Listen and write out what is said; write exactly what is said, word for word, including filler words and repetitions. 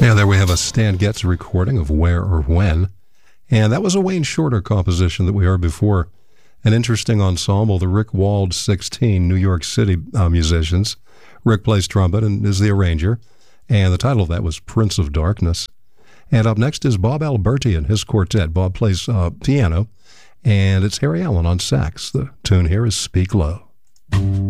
Yeah, there we have a Stan Getz recording of Where or When. And that was a Wayne Shorter composition that we heard before. An interesting ensemble, the Rick Wald sixteen New York City uh, musicians. Rick plays trumpet and is the arranger. And the title of that was Prince of Darkness. And up next is Bob Alberti and his quartet. Bob plays uh, piano, and it's Harry Allen on sax. The tune here is Speak Low.